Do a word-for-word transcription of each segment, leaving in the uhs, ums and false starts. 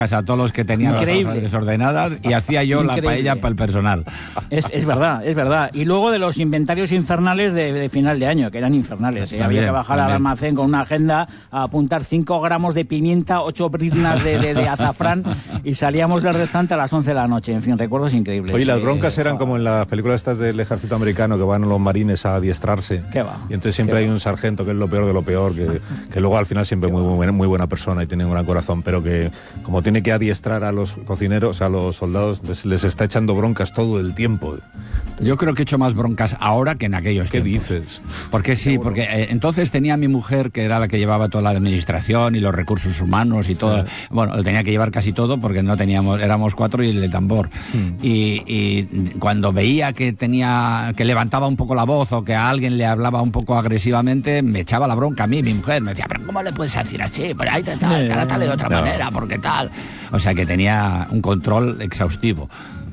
a todos los que tenían las cosas desordenadas y hacía yo Increíble. la paella para el personal. Es, es verdad, es verdad. Y luego de los inventarios infernales de, de final de año, que eran infernales. ¿eh? Había que bajar también. al almacén con una agenda a apuntar cinco gramos de pimienta, ocho briznas de, de, de azafrán y salíamos del restaurante a las once de la noche. En fin, recuerdos increíbles. Oye, las broncas eh, eran como en las películas estas del ejército americano que van los marines a adiestrarse. ¿Qué va? Y entonces siempre hay va? un sargento que es lo peor de lo peor, que, que luego al final siempre es muy, muy, buena, muy buena persona y tiene un gran corazón, pero que como tiene que adiestrar a los cocineros, a los soldados, les, les está echando broncas todo el tiempo. Yo creo que he hecho más broncas ahora que en aquellos ¿Qué tiempos. dices? Porque sí, porque eh, entonces tenía a mi mujer, que era la que llevaba toda la administración y los recursos humanos y sí. todo. Bueno, él tenía que llevar casi todo porque no teníamos, éramos cuatro y el de tambor. Hmm. Y, y cuando veía que tenía, que levantaba un poco la voz o que a alguien le hablaba un poco agresivamente, me echaba la bronca a mí, mi mujer. Me decía, pero ¿cómo le puedes decir así? Pero ahí te tal, trátale de otra no. manera, porque tal. O sea que tenía un control exhaustivo.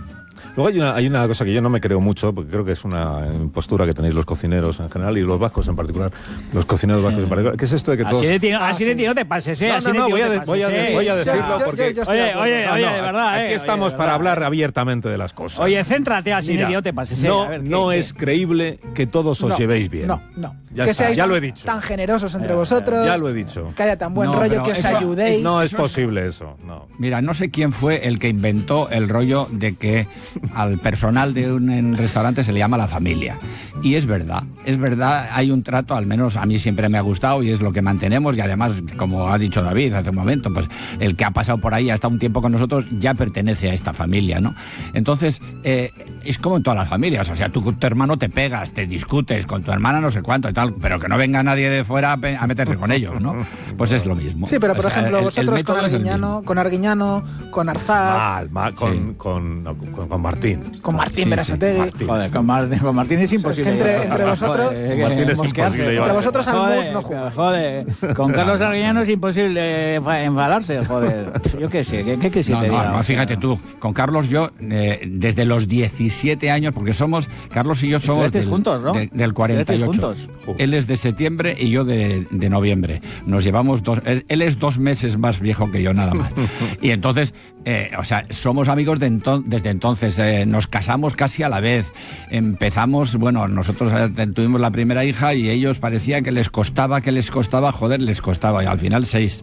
Luego hay una, hay una cosa que yo no me creo mucho, porque creo que es una impostura que tenéis los cocineros en general y los vascos en particular, los cocineros vascos en particular. ¿Qué es esto de que todos... Así de ti, así de ti no te pases, ¿eh? No, no, no, voy a, de, voy, a de, voy a decirlo porque... Yo, yo, yo oye, oye, no, oye, no, de verdad, aquí eh. Aquí estamos oye, para verdad, hablar eh. abiertamente de las cosas. Oye, céntrate, así de ti no te pases, eh. No, a ver, ¿qué, no qué? es creíble que todos os no, llevéis bien. No, no. Ya que está, seáis ya tan, lo he dicho. tan generosos entre eh, vosotros. Ya lo he dicho. Que haya tan buen no, rollo, que os eso, ayudéis. No es eso posible eso, no. Mira, no sé quién fue el que inventó el rollo de que al personal de un restaurante se le llama la familia. Y es verdad, es verdad, hay un trato, al menos a mí siempre me ha gustado y es lo que mantenemos y además, como ha dicho David hace un momento, pues el que ha pasado por ahí hasta un tiempo con nosotros ya pertenece a esta familia, ¿no? Entonces, eh, es como en todas las familias, o sea, tú con tu hermano te pegas, te discutes, con tu hermana no sé cuánto y tal, pero que no venga nadie de fuera a meterse con ellos, ¿no? Pues es lo mismo. Sí, pero por o sea, ejemplo, el, vosotros el con Arguiñano, con Arguiñano, con Arzak... Mal, mal, con, sí. con, no, con, con Martín. Con Martín sí, Berasategui. Sí. Joder, con Martín, con Martín es imposible. O sea, es que entre, entre vosotros... Joder, Martín es imposible. Entre vosotros al mus no jugáis. Joder, con Carlos Arguiñano es imposible enfadarse, joder. Yo qué sé, ¿qué, qué, qué si no, te no, diga? No, fíjate tú, con Carlos yo, eh, desde los diecisiete años, porque somos, Carlos y yo somos del, juntos, ¿no? de, del cuarenta y ocho. Juntos. Él es de septiembre y yo de, de noviembre. Nos llevamos dos, él, él es dos meses más viejo que yo, nada más. Y entonces, eh, o sea, somos amigos de ento- desde entonces, eh, nos casamos casi a la vez. Empezamos, bueno, nosotros eh, tuvimos la primera hija y ellos parecía que les costaba, que les costaba, joder, les costaba, y al final seis.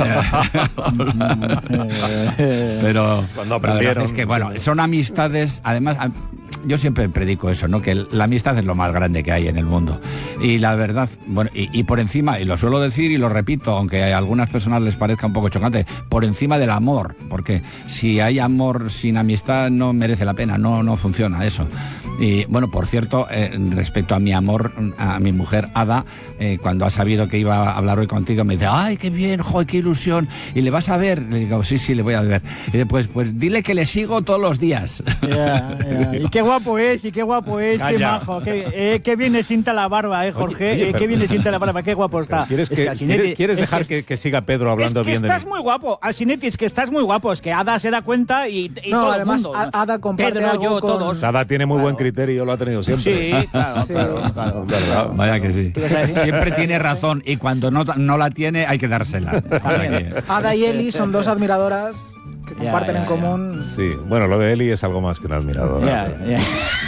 Pero cuando aprendieron, es que, bueno, son amistades, además... Yo siempre predico eso, ¿no? Que la amistad es lo más grande que hay en el mundo. Y la verdad, bueno, y, y por encima, y lo suelo decir y lo repito, aunque a algunas personas les parezca un poco chocante, por encima del amor, porque si hay amor sin amistad no merece la pena, no, no funciona eso. Y bueno, por cierto, eh, respecto a mi amor, a mi mujer Ada, eh, cuando ha sabido que iba a hablar hoy contigo, me dice, ¡ay, qué bien, joder, qué ilusión! ¿Y le vas a ver? Le digo, sí, sí, le voy a ver. Y después, pues dile que le sigo todos los días. Yeah, yeah. Y qué guapo es, y qué guapo es, Calla. Qué majo, qué, eh, qué bien le sienta la barba, eh, Jorge, oye, oye, eh, qué bien le sienta la barba, qué guapo está. ¿Quieres, que, que Asinetti, ¿quieres, ¿quieres dejar que, que siga Pedro hablando es que bien de estás mí? muy guapo, Asinetti, es que estás muy guapo, es que Ada se da cuenta y, y no, todo además, el mundo. Ada comparte Pedro, algo yo, con... todos. Ada tiene muy claro. buen criterio, lo ha tenido siempre. Sí, claro, sí. claro, claro, claro. Vaya que sí. Siempre tiene razón y cuando no, no la tiene hay que dársela. También. Ada y Eli son dos admiradoras que comparten yeah, yeah, en común. Yeah. Sí, bueno, lo de Eli es algo más que una admiradora. Yeah, yeah.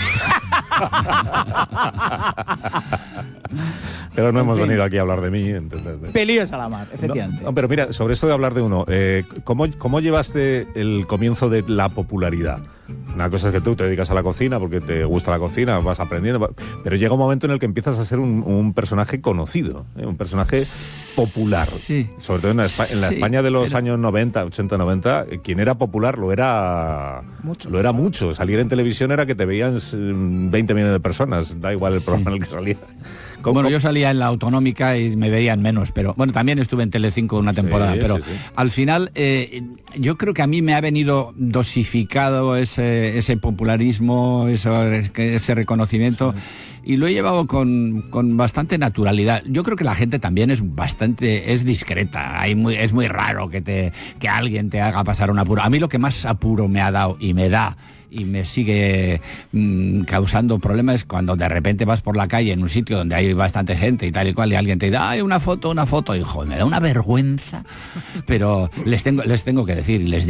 Pero no hemos en fin. venido aquí a hablar de mí. Entonces, Pelíos a la mar, efectivamente. No, no, pero mira, sobre esto de hablar de uno, eh, ¿cómo, ¿cómo llevaste el comienzo de la popularidad? Una cosa es que tú te dedicas a la cocina porque te gusta la cocina, vas aprendiendo, pero llega un momento en el que empiezas a ser un, un personaje conocido, ¿eh? Un personaje popular. Sí. Sobre todo en la, Espa- en la sí, España de los pero... años noventa, ochenta, noventa, quien era popular lo era mucho. Lo era mucho. Salir en televisión era que te veían veinte millones de personas, da igual el programa sí. en el que salía. ¿Cómo, bueno, cómo? Yo salía en la autonómica y me veían menos, pero bueno, también estuve en Telecinco una temporada, sí, pero sí, sí. al final eh, yo creo que a mí me ha venido dosificado ese, ese popularismo, ese, ese reconocimiento. Sí. Y lo he llevado con, con bastante naturalidad. Yo creo que la gente también es bastante, es discreta. Hay muy, es muy raro que, te, que alguien te haga pasar un apuro. A mí lo que más apuro me ha dado y me da, y me sigue mmm, causando problemas cuando de repente vas por la calle en un sitio donde hay bastante gente y tal y cual, y alguien te dice, ¡ay, una foto, una foto! Hijo, me da una vergüenza, pero les tengo, les tengo que decir, y les digo,